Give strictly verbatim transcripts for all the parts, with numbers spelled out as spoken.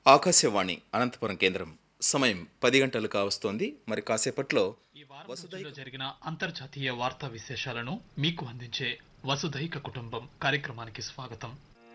ఆకాశవాణి అనంతపురం కేంద్రం సమయం పది గంటలు కావస్తోంది. మరి కాసేపట్లో ఈ వారం రోజుల్లో జరిగిన అంతర్జాతీయ వార్తా విశేషాలను మీకు అందించే వసుధైక కుటుంబం కార్యక్రమానికి స్వాగతం.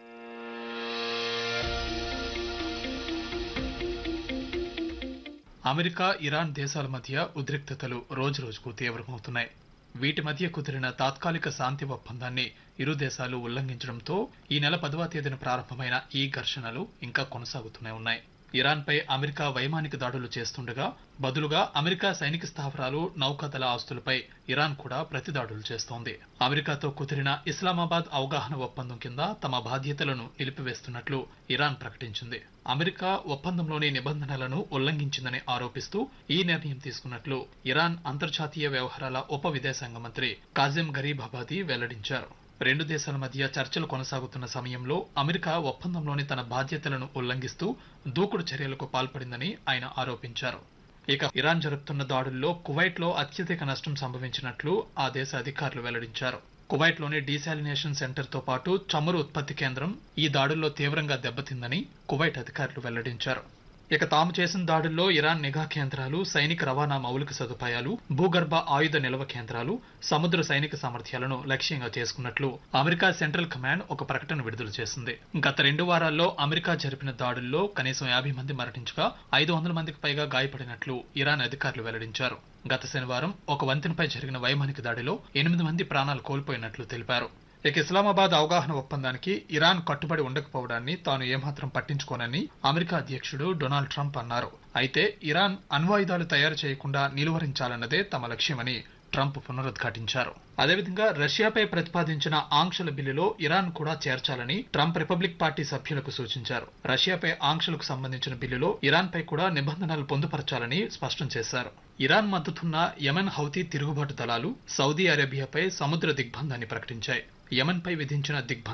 అమెరికా, ఇరాన్ దేశాల మధ్య ఉద్రిక్తతలు రోజురోజుకు తీవ్రమవుతున్నాయి. వీటి మధ్య కుదిరిన తాత్కాలిక శాంతి ఒప్పందాన్ని ఇరు దేశాలు ఉల్లంఘించడంతో ఈ నెల పదవ తేదీన ప్రారంభమైన ఈ ఘర్షణలు ఇంకా కొనసాగుతూనే ఉన్నాయి. ఇరాన్ పై అమెరికా వైమానిక దాడులు చేస్తుండగా బదులుగా అమెరికా సైనిక స్థావరాలు, నౌకాదళ ఆస్తులపై ఇరాన్ కూడా ప్రతి దాడులు చేస్తోంది. అమెరికాతో కుదిరిన ఇస్లామాబాద్ అవగాహన ఒప్పందం కింద తమ బాధ్యతలను నిలిపివేస్తున్నట్లు ఇరాన్ ప్రకటించింది. అమెరికా ఒప్పందంలోని నిబంధనలను ఉల్లంఘించిందని ఆరోపిస్తూ ఈ నిర్ణయం తీసుకున్నట్లు ఇరాన్ అంతర్జాతీయ వ్యవహారాల ఉప విదేశాంగ మంత్రి కాజిం గరీబాబాదీ వెల్లడించారు. రెండు దేశాల మధ్య చర్చలు కొనసాగుతున్న సమయంలో అమెరికా ఒప్పందంలోని తన బాధ్యతలను ఉల్లంఘిస్తూ దూకుడు చర్యలకు పాల్పడిందని ఆయన ఆరోపించారు. ఇక ఇరాన్ జరుపుతున్న దాడుల్లో కువైట్ లో అత్యధిక నష్టం సంభవించినట్లు ఆ దేశ అధికారులు వెల్లడించారు. కువైట్ లోని డీశాలినేషన్ సెంటర్ తో పాటు చమురు ఉత్పత్తి కేంద్రం ఈ దాడుల్లో తీవ్రంగా దెబ్బతిందని కువైట్ అధికారులు వెల్లడించారు. ఇక తాము చేసిన దాడుల్లో ఇరాన్ నిఘా కేంద్రాలు, సైనిక రవాణా మౌలిక సదుపాయాలు, భూగర్భ ఆయుధ నిల్వ కేంద్రాలు, సముద్ర సైనిక సామర్థ్యాలను లక్ష్యంగా చేసుకున్నట్లు అమెరికా సెంట్రల్ కమాండ్ ఒక ప్రకటన విడుదల చేసింది. గత రెండు వారాల్లో అమెరికా జరిపిన దాడుల్లో కనీసం యాభై మంది మరణించగా ఐదు వందల మందికి పైగా గాయపడినట్లు ఇరాన్ అధికారులు వెల్లడించారు. గత శనివారం ఒక వంతెనపై జరిగిన వైమానిక దాడిలో ఎనిమిది మంది ప్రాణాలు కోల్పోయినట్లు తెలిపారు. ఇక ఇస్లామాబాద్ అవగాహన ఒప్పందానికి ఇరాన్ కట్టుబడి ఉండకపోవడాన్ని తాను ఏమాత్రం పట్టించుకోనని అమెరికా అధ్యక్షుడు డొనాల్డ్ ట్రంప్ అన్నారు. అయితే ఇరాన్ అణ్వాయుధాలు తయారు చేయకుండా నిలువరించాలన్నదే తమ లక్ష్యమని ట్రంప్ పునరుద్ఘాటించారు. అదేవిధంగా రష్యాపై ప్రతిపాదించిన ఆంక్షల బిల్లులో ఇరాన్ కూడా చేర్చాలని ట్రంప్ రిపబ్లిక్ పార్టీ సభ్యులకు సూచించారు. రష్యాపై ఆంక్షలకు సంబంధించిన బిల్లులో ఇరాన్ పై కూడా నిబంధనలు పొందుపరచాలని స్పష్టం చేశారు. ఇరాన్ మద్దతున్న యెమెన్ హౌతీ తిరుగుబాటు దళాలు సౌదీ అరేబియాపై సముద్ర దిగ్బంధాన్ని ప్రకటించాయి. యెమెన్ పై విధించిన దిగ్బంధం